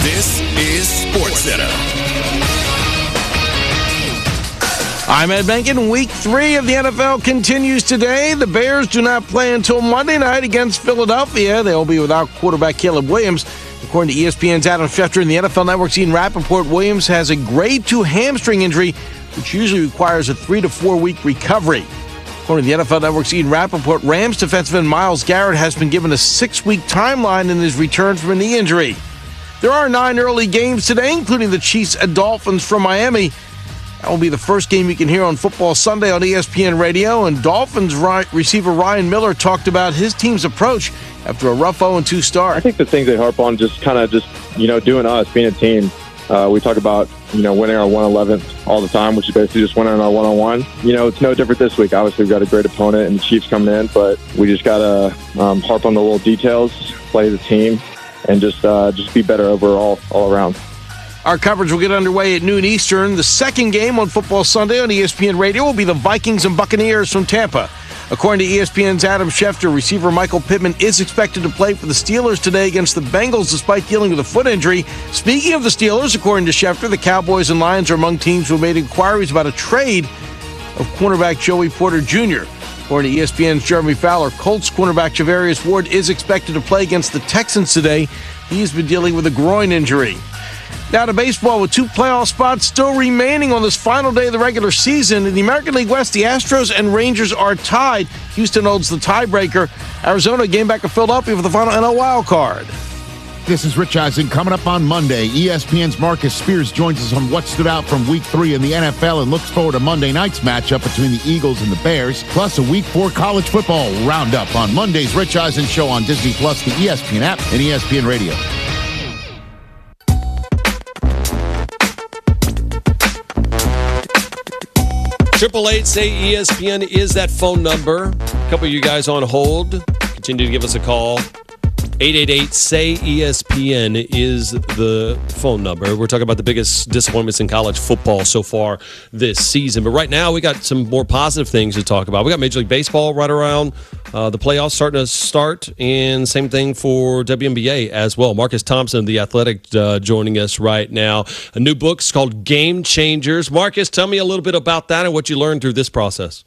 This is SportsCenter. I'm Ed Benkin. Week 3 of the NFL continues today. The Bears do not play until Monday night against Philadelphia. They'll be without quarterback Caleb Williams. According to ESPN's Adam Schefter and the NFL Network's Ian Rappaport, Williams has a grade 2 hamstring injury, which usually requires a 3 to 4 week recovery. According to the NFL Network's Ian Rappaport, Rams defensive end Myles Garrett has been given a 6-week timeline in his return from a knee injury. There are 9 early games today, including the Chiefs and Dolphins from Miami. That will be the first game you can hear on Football Sunday on ESPN Radio. And Dolphins receiver Ryan Miller talked about his team's approach after a rough 0-2 start. I think the things they harp on just doing us, being a team. We talk about, winning our 111th all the time, which is basically just winning our one-on-one. It's no different this week. Obviously, we've got a great opponent and the Chiefs coming in, but we just got to harp on the little details, play the team, and just be better overall all around. Our coverage will get underway at noon Eastern. The second game on Football Sunday on ESPN Radio will be the Vikings and Buccaneers from Tampa. According to ESPN's Adam Schefter, receiver Michael Pittman is expected to play for the Steelers today against the Bengals despite dealing with a foot injury. Speaking of the Steelers, according to Schefter, the Cowboys and Lions are among teams who have made inquiries about a trade of cornerback Joey Porter Jr. According to ESPN's Jeremy Fowler, Colts cornerback Javarius Ward is expected to play against the Texans today. He's been dealing with a groin injury. Now to baseball, with 2 playoff spots still remaining on this final day of the regular season. In the American League West, the Astros and Rangers are tied. Houston holds the tiebreaker. Arizona game back to Philadelphia for the final NL wild card. This is Rich Eisen. Coming up on Monday, ESPN's Marcus Spears joins us on what stood out from Week 3 in the NFL and looks forward to Monday night's matchup between the Eagles and the Bears, plus a Week 4 college football roundup on Monday's Rich Eisen Show on Disney+, the ESPN app, and ESPN Radio. 888-SAY-ESPN is that phone number. A couple of you guys on hold. Continue to give us a call. 888-SAY-ESPN is the phone number. We're talking about the biggest disappointments in college football so far this season. But right now, we got some more positive things to talk about. We got Major League Baseball right around the playoffs starting to start, and same thing for WNBA as well. Marcus Thompson, The Athletic, joining us right now. A new book is called Game Changers. Marcus, tell me a little bit about that and what you learned through this process.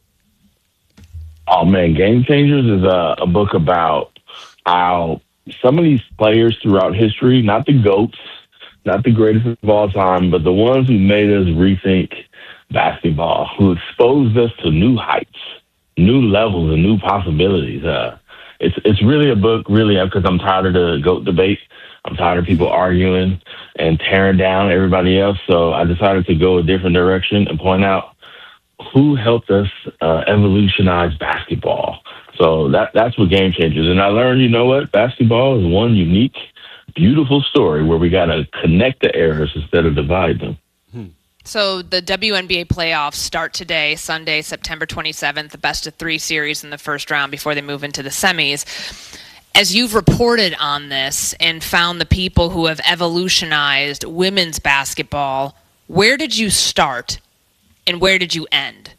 Oh, man, Game Changers is a book about how some of these players throughout history, not the GOATs, not the greatest of all time, but the ones who made us rethink basketball, who exposed us to new heights, new levels, and new possibilities. It's really a book, because I'm tired of the GOAT debate. I'm tired of people arguing and tearing down everybody else. So I decided to go a different direction and point out who helped us evolutionize basketball. So that's what Game Changers. And I learned, you know what? Basketball is one unique, beautiful story where we got to connect the eras instead of divide them. So the WNBA playoffs start today, Sunday, September 27th, the best-of-3 series in the first round before they move into the semis. As you've reported on this and found the people who have evolutionized women's basketball, where did you start and where did you end?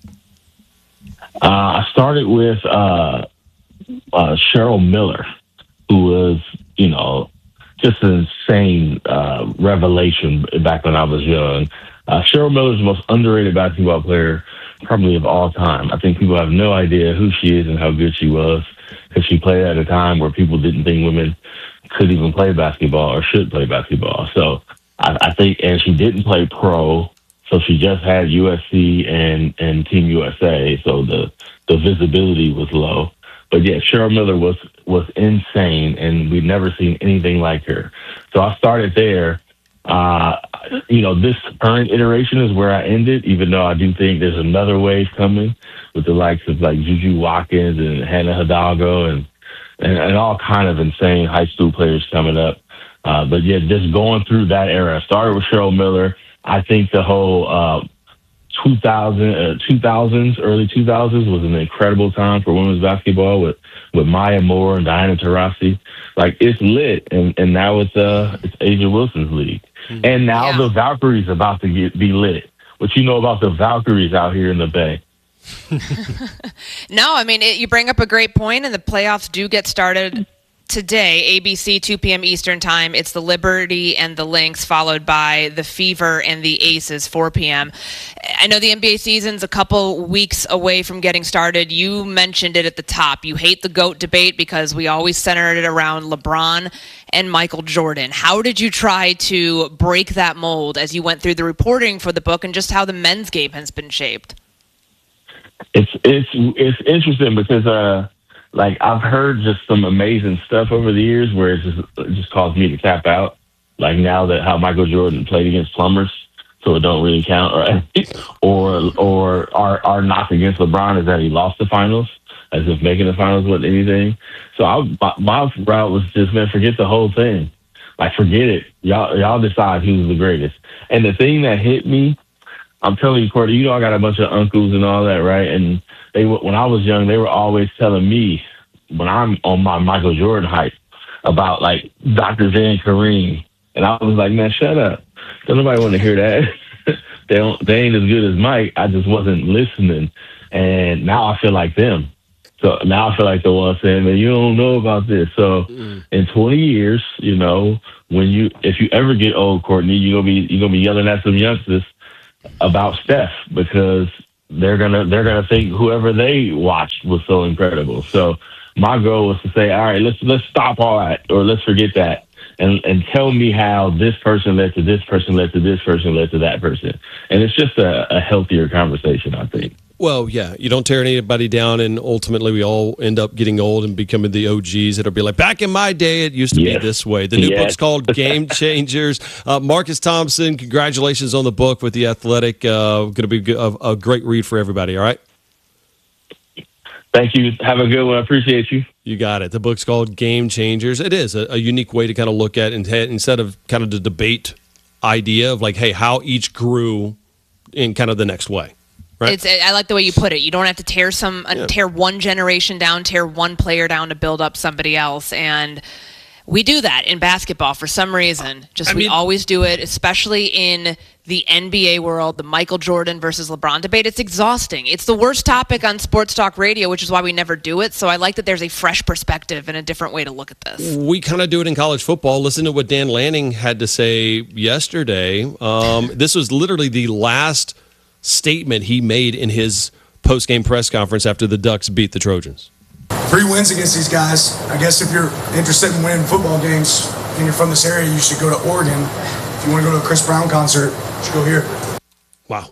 I started with Cheryl Miller, who was, just an insane revelation back when I was young. Cheryl Miller is the most underrated basketball player probably of all time. I think people have no idea who she is and how good she was, because she played at a time where people didn't think women could even play basketball or should play basketball. So I think, and she didn't play pro. So she just had USC and Team USA, so the visibility was low. But yeah, Cheryl Miller was insane, and we'd never seen anything like her. So I started there. This current iteration is where I ended, even though I do think there's another wave coming with the likes of like Juju Watkins and Hannah Hidalgo and all kind of insane high school players coming up. But yeah, just going through that era. I started with Cheryl Miller. I think the whole 2000s, early 2000s was an incredible time for women's basketball with Maya Moore and Diana Taurasi. Like, it's lit, and now it's Asia Wilson's league. Mm-hmm. And now the Valkyries about to be lit. What you know about the Valkyries out here in the Bay? No, I mean, you bring up a great point, and the playoffs do get started today, ABC, 2 p.m. Eastern Time. It's the Liberty and the Lynx, followed by the Fever and the Aces, 4 p.m. I know the NBA season's a couple weeks away from getting started. You mentioned it at the top. You hate the GOAT debate because we always center it around LeBron and Michael Jordan. How did you try to break that mold as you went through the reporting for the book and just how the men's game has been shaped? It's interesting because like I've heard just some amazing stuff over the years where it just caused me to tap out. Like now that how Michael Jordan played against plumbers, so it don't really count, right? or our knock against LeBron is that he lost the finals, as if making the finals wasn't anything. So my route was just, man, forget the whole thing. Like forget it. Y'all decide who's the greatest. And the thing that hit me, I'm telling you, Courtney, I got a bunch of uncles and all that, right? And when I was young, they were always telling me, when I'm on my Michael Jordan hype, about like Dr. Van Kareem. And I was like, man, shut up. Don't nobody want to hear that. They ain't as good as Mike. I just wasn't listening. And now I feel like them. So now I feel like the one saying, man, you don't know about this. So in 20 years, if you ever get old, Courtney, you're gonna be yelling at some youngsters about Steph because they're gonna think whoever they watched was so incredible. So my goal was to say, all right, let's stop all that, or let's forget that, and tell me how this person led to this person, led to this person, led to that person. And it's just a healthier conversation, I think. Well, yeah, you don't tear anybody down, and ultimately we all end up getting old and becoming the OGs that'll be like, back in my day, it used to be this way. The new book's called Game Changers. Marcus Thompson, congratulations on the book with The Athletic. Going to be a great read for everybody, all right? Thank you. Have a good one. I appreciate you. You got it. The book's called Game Changers. It is a unique way to kind of look at it instead of kind of the debate idea of like, hey, how each grew in kind of the next way. Right. I like the way you put it. You don't have to tear one generation down, tear one player down to build up somebody else. And we do that in basketball for some reason. We always do it, especially in the NBA world, the Michael Jordan versus LeBron debate. It's exhausting. It's the worst topic on sports talk radio, which is why we never do it. So I like that there's a fresh perspective and a different way to look at this. We kind of do it in college football. Listen to what Dan Lanning had to say yesterday. This was literally the last statement he made in his post-game press conference after the Ducks beat the Trojans. 3 wins against these guys. I guess if you're interested in winning football games and you're from this area, you should go to Oregon. If you want to go to a Chris Brown concert, you should go here. Wow.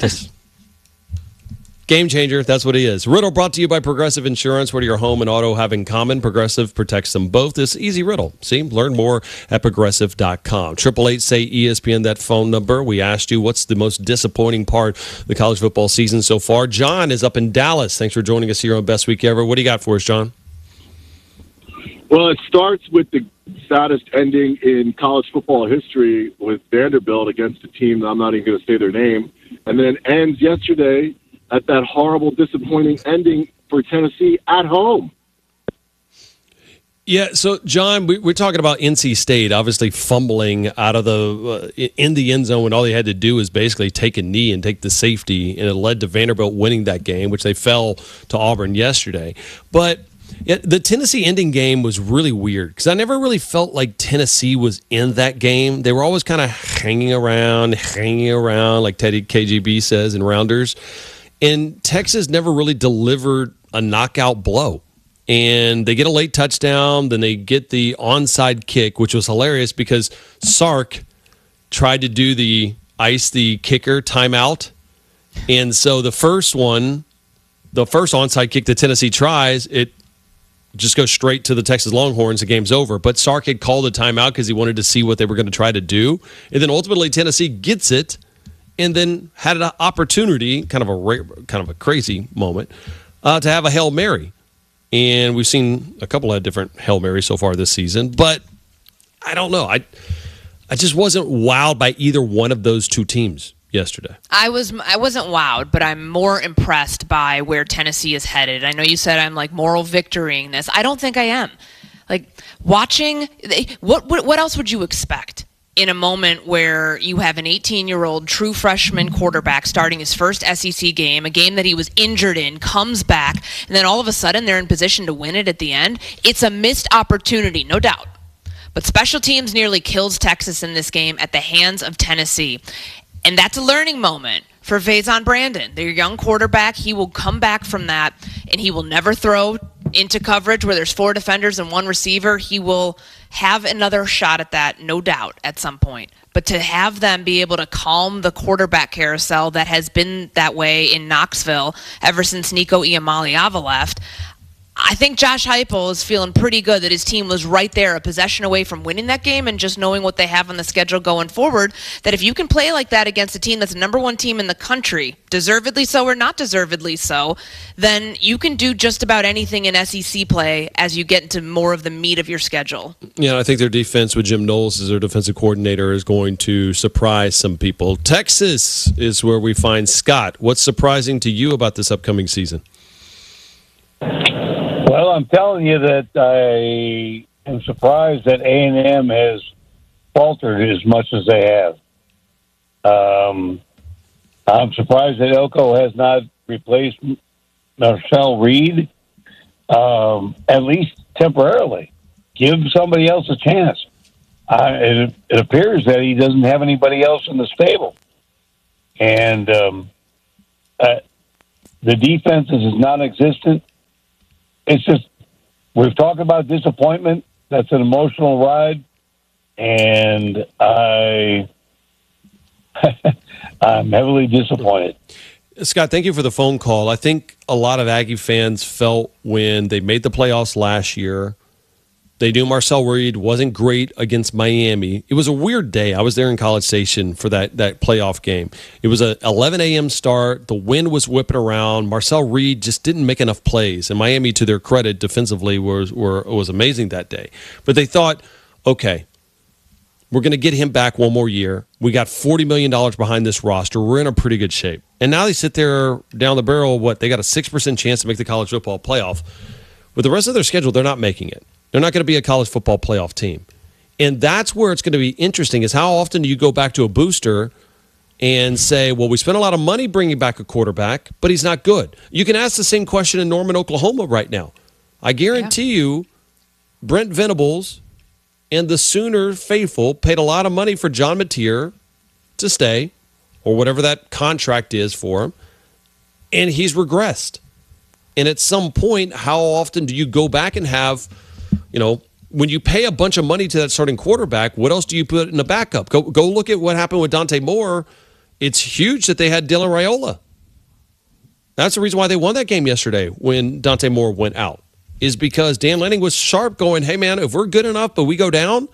Game changer, that's what he is. Riddle brought to you by Progressive Insurance. What do your home and auto have in common? Progressive protects them both. This easy riddle. See, learn more at Progressive.com. 888-SAY-ESPN, that phone number. We asked you what's the most disappointing part of the college football season so far. John is up in Dallas. Thanks for joining us here on Best Week Ever. What do you got for us, John? Well, it starts with the saddest ending in college football history with Vanderbilt against a team that I'm not even going to say their name, and then ends yesterday at that horrible, disappointing ending for Tennessee at home. Yeah, so, John, we're talking about NC State obviously fumbling out of in the end zone when all they had to do was basically take a knee and take the safety, and it led to Vanderbilt winning that game, which they fell to Auburn yesterday. But the Tennessee ending game was really weird because I never really felt like Tennessee was in that game. They were always kind of hanging around, like Teddy KGB says in Rounders. And Texas never really delivered a knockout blow. And they get a late touchdown, then they get the onside kick, which was hilarious because Sark tried to do the kicker timeout. And so the first onside kick that Tennessee tries, it just goes straight to the Texas Longhorns. The game's over. But Sark had called a timeout because he wanted to see what they were going to try to do. And then ultimately Tennessee gets it. And then had an opportunity, kind of a crazy moment, to have a Hail Mary. And we've seen a couple of different Hail Marys so far this season. But I don't know. I just wasn't wowed by either one of those two teams yesterday. I wasn't wowed, but I'm more impressed by where Tennessee is headed. I know you said I'm like moral victorying this. I don't think I am. Like watching, what else would you expect? in a moment where you have an 18-year-old true freshman quarterback starting his first SEC game, a game that he was injured in, comes back, and then all of a sudden they're in position to win it at the end. It's a missed opportunity, no doubt. But special teams nearly kills Texas in this game at the hands of Tennessee. And that's a learning moment for Faison Brandon, their young quarterback. He will come back from that, and he will never throw into coverage where there's 4 defenders and 1 receiver. He will have another shot at that, no doubt, at some point. But to have them be able to calm the quarterback carousel that has been that way in Knoxville ever since Nico Iamaleava left, I think Josh Heupel is feeling pretty good that his team was right there, a possession away from winning that game, and just knowing what they have on the schedule going forward, that if you can play like that against a team that's the number 1 team in the country, deservedly so or not deservedly so, then you can do just about anything in SEC play as you get into more of the meat of your schedule. Yeah, I think their defense with Jim Knowles as their defensive coordinator is going to surprise some people. Texas is where we find Scott. What's surprising to you about this upcoming season? Well, I'm telling you that I am surprised that A&M has faltered as much as they have. I'm surprised that Elko has not replaced Marcel Reed, at least temporarily. Give somebody else a chance. It appears that he doesn't have anybody else in the stable. And the defense is non-existent. It's just, we've talked about disappointment. That's an emotional ride. And I'm heavily disappointed. Scott, thank you for the phone call. I think a lot of Aggie fans felt when they made the playoffs last year, they knew Marcel Reed wasn't great against Miami. It was a weird day. I was there in College Station for that playoff game. It was a 11 a.m. start. The wind was whipping around. Marcel Reed just didn't make enough plays. And Miami, to their credit, defensively was amazing that day. But they thought, okay, we're going to get him back one more year. We got $40 million behind this roster. We're in a pretty good shape. And now they sit there down the barrel, they got a 6% chance to make the college football playoff. With the rest of their schedule, they're not making it. They're not going to be a college football playoff team. And that's where it's going to be interesting, is how often do you go back to a booster and say, well, we spent a lot of money bringing back a quarterback, but he's not good. You can ask the same question in Norman, Oklahoma right now. I guarantee you Brent Venables and the Sooner faithful paid a lot of money for John Mateer to stay, or whatever that contract is for him, and he's regressed. And at some point, how often do you go back and have, when you pay a bunch of money to that starting quarterback, what else do you put in a backup? Go look at what happened with Dante Moore. It's huge that they had Dylan Raiola. That's the reason why they won that game yesterday when Dante Moore went out, is because Dan Lanning was sharp going, hey, man, if we're good enough but we go down,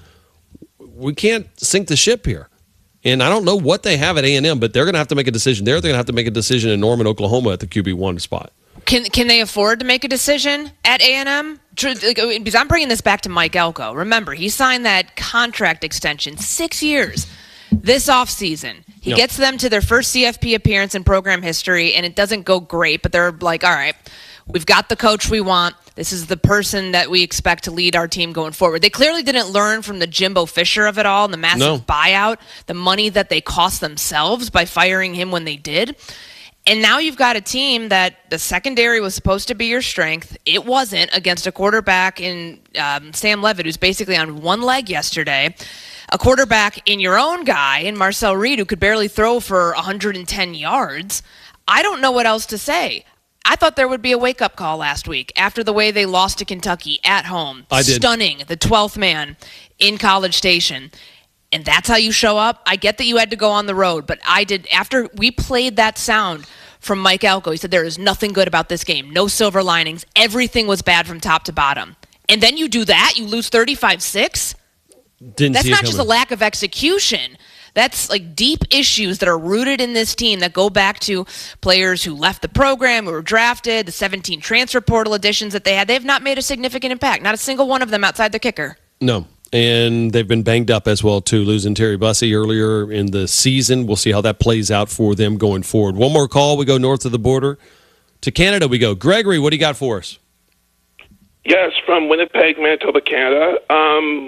we can't sink the ship here. And I don't know what they have at A&M, but they're going to have to make a decision there. They're going to have to make a decision in Norman, Oklahoma at the QB1 spot. Can they afford to make a decision at A&M? Because I'm bringing this back to Mike Elko. Remember, he signed that contract extension, 6 years, this offseason. He gets them to their first CFP appearance in program history, and it doesn't go great, but they're like, all right, we've got the coach we want. This is the person that we expect to lead our team going forward. They clearly didn't learn from the Jimbo Fisher of it all and the massive buyout, the money that they cost themselves by firing him when they did. And now you've got a team that the secondary was supposed to be your strength. It wasn't, against a quarterback in Sam Levitt, who's basically on one leg yesterday. A quarterback in your own guy, in Marcel Reed, who could barely throw for 110 yards. I don't know what else to say. I thought there would be a wake-up call last week after the way they lost to Kentucky at home. I did. Stunning, the 12th man in College Station. And that's how you show up. I get that you had to go on the road, but I did. After we played that sound from Mike Elko, he said there is nothing good about this game. No silver linings. Everything was bad from top to bottom. And then you do that, you lose 35-6? That's not just a lack of execution. That's like deep issues that are rooted in this team that go back to players who left the program, who were drafted, the 17 transfer portal additions that they had. They have not made a significant impact. Not a single one of them outside the kicker. No. And they've been banged up as well, too, losing Terry Bussey earlier in the season. We'll see how that plays out for them going forward. One more call. We go north of the border. To Canada we go. Gregory, what do you got for us? Yes, from Winnipeg, Manitoba, Canada.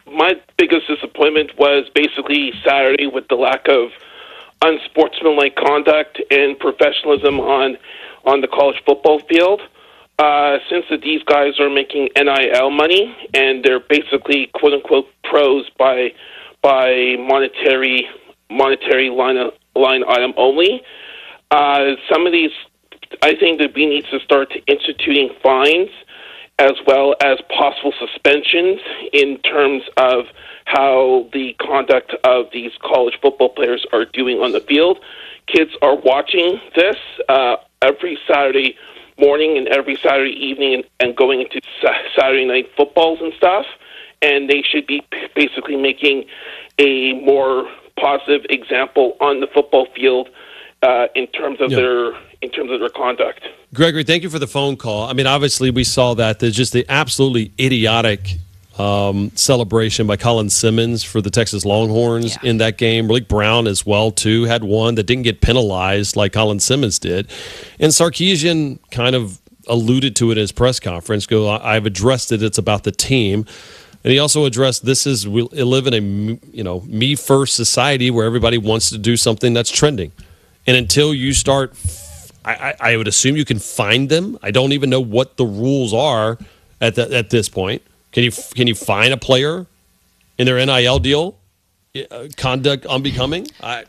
my biggest disappointment was basically Saturday with the lack of unsportsmanlike conduct and professionalism on the college football field. Since these guys are making NIL money and they're basically quote unquote pros by monetary line item only, some of these, I think that we need to start instituting fines as well as possible suspensions in terms of how the conduct of these college football players are doing on the field. Kids are watching this every Saturday morning and every Saturday evening and going into Saturday night footballs and stuff, and they should be basically making a more positive example on the football field in terms of their conduct. Gregory, thank you for the phone call. I mean, obviously we saw that there's just the absolutely idiotic celebration by Colin Simmons for the Texas Longhorns in that game. Malik Brown as well, too, had one that didn't get penalized like Colin Simmons did. And Sarkisian kind of alluded to it in his press conference. I've addressed it. It's about the team. And he also addressed we live in a me first society where everybody wants to do something that's trending. And until you start, I would assume you can find them. I don't even know what the rules are at this point. Can you fine a player in their NIL deal? Conduct unbecoming? How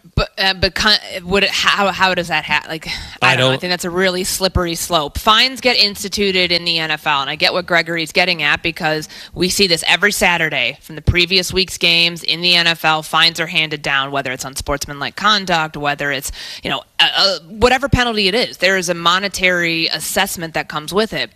does that happen? Like, I don't know. I think that's a really slippery slope. Fines get instituted in the NFL, and I get what Gregory's getting at because we see this every Saturday from the previous week's games in the NFL. Fines are handed down, whether it's unsportsmanlike conduct, whether it's whatever penalty it is. There is a monetary assessment that comes with it.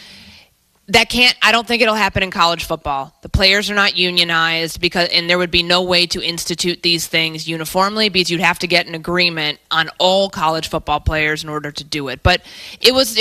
I don't think it'll happen in college football. The players are not unionized and there would be no way to institute these things uniformly because you'd have to get an agreement on all college football players in order to do it. But it was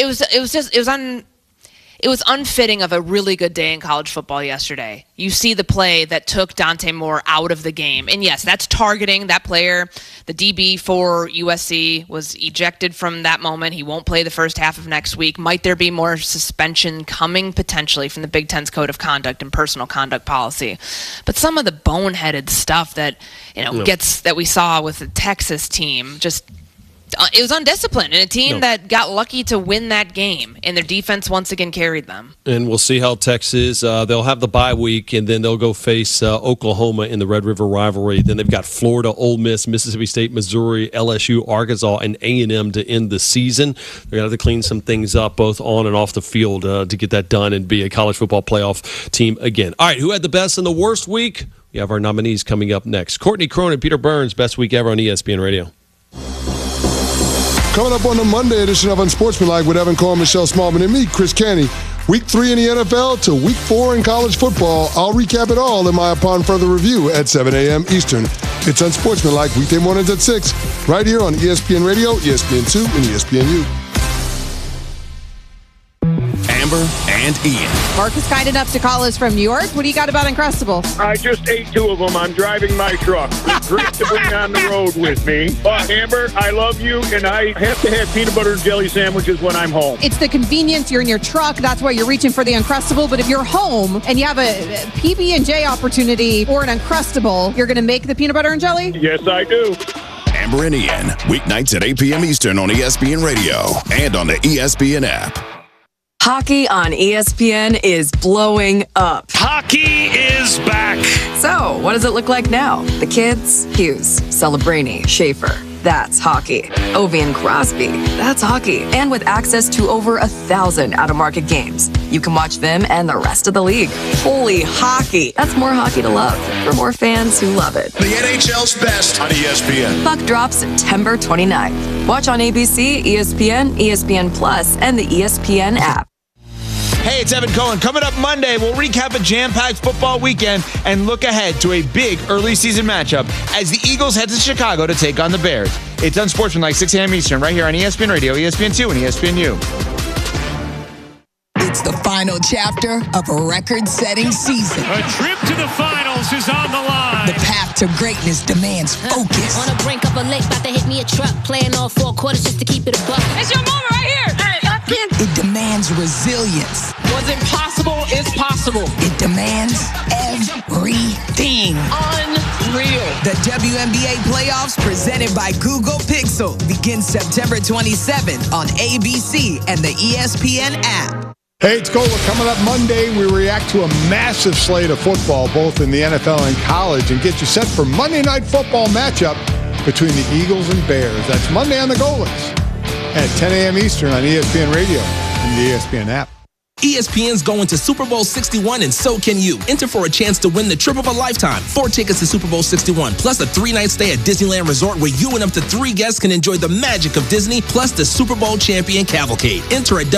unfitting of a really good day in college football yesterday. You see the play that took Dante Moore out of the game. And yes, that's targeting that player. The DB for USC was ejected from that moment. He won't play the first half of next week. Might there be more suspension coming potentially from the Big Ten's Code of Conduct and personal conduct policy? But some of the boneheaded stuff that that we saw with the Texas team it was undisciplined and a team that got lucky to win that game, and their defense once again carried them. And we'll see how Texas, they'll have the bye week, and then they'll go face Oklahoma in the Red River rivalry. Then they've got Florida, Ole Miss, Mississippi State, Missouri, LSU, Arkansas, and A&M to end the season. They're going to have to clean some things up both on and off the field to get that done and be a college football playoff team again. All right, who had the best and the worst week? We have our nominees coming up next. Courtney Cronin, Peter Burns, best week ever on ESPN Radio. Coming up on the Monday edition of Unsportsmanlike with Evan Cohen, Michelle Smallman, and me, Chris Canty. Week 3 in the NFL to Week 4 in college football. I'll recap it all in my Upon Further Review at 7 a.m. Eastern. It's Unsportsmanlike, weekday mornings at 6, right here on ESPN Radio, ESPN2, and ESPNU. Amber and Ian. Mark is kind enough to call us from New York. What do you got about Uncrustables? I just ate 2 of them. I'm driving my truck. It's great to bring on the road with me. But, Amber, I love you, and I have to have peanut butter and jelly sandwiches when I'm home. It's the convenience. You're in your truck. That's why you're reaching for the Uncrustable. But if you're home and you have a PB&J opportunity or an Uncrustable, you're going to make the peanut butter and jelly? Yes, I do. Amber and Ian, weeknights at 8 p.m. Eastern on ESPN Radio and on the ESPN app. Hockey on ESPN is blowing up. Hockey is back. So, what does it look like now? The kids? Hughes, Celebrini, Schaefer. That's hockey. Ovi and Crosby. That's hockey. And with access to over 1,000 out-of-market games, you can watch them and the rest of the league. Holy hockey. That's more hockey to love for more fans who love it. The NHL's best on ESPN. Puck drops September 29th. Watch on ABC, ESPN, ESPN Plus, and the ESPN app. Hey, it's Evan Cohen. Coming up Monday, we'll recap a jam-packed football weekend and look ahead to a big early season matchup as the Eagles head to Chicago to take on the Bears. It's Unsportsmanlike, 6 a.m. Eastern, right here on ESPN Radio, ESPN2, and ESPNU. It's the final chapter of a record-setting season. A trip to the finals is on the line. The path to greatness demands focus. On the brink of a lake, about to hit me a truck, playing all 4 quarters just to keep it a buck. It's your moment right here. Hey, second. It demands resilience. What's impossible is possible. It demands everything. Unreal. The WNBA playoffs presented by Google Pixel begins September 27th on ABC and the ESPN app. Hey, it's Gola. Coming up Monday, we react to a massive slate of football, both in the NFL and college, and get you set for Monday Night Football matchup between the Eagles and Bears. That's Monday on the Golas at 10 a.m. Eastern on ESPN Radio and the ESPN app. ESPN's going to Super Bowl 61, and so can you. Enter for a chance to win the trip of a lifetime. 4 tickets to Super Bowl 61, plus a 3-night stay at Disneyland Resort where you and up to 3 guests can enjoy the magic of Disney, plus the Super Bowl champion cavalcade. Enter at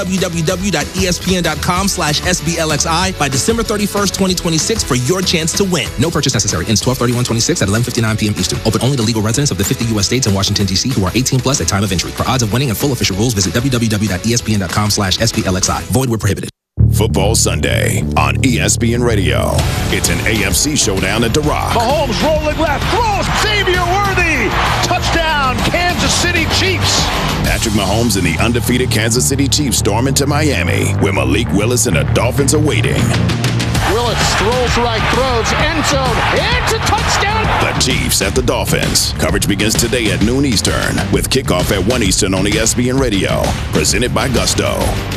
www.espn.com/SBLXI by December 31st, 2026 for your chance to win. No purchase necessary. Ends 12/31/26 at 11:59 p.m. Eastern. Open only to legal residents of the 50 U.S. states and Washington, D.C. who are 18 plus at time of entry. For odds of winning and full official rules, visit www.espn.com/SBLXI. Void where prohibited. Football Sunday on ESPN Radio. It's an AFC showdown at The Rock. Mahomes rolling left, throws, Xavier Worthy, touchdown, Kansas City Chiefs. Patrick Mahomes and the undefeated Kansas City Chiefs storm into Miami, where Malik Willis and the Dolphins are waiting. Willis strolls right, throws, end zone, it's a touchdown. The Chiefs at the Dolphins. Coverage begins today at noon Eastern, with kickoff at 1 Eastern on ESPN Radio. Presented by Gusto.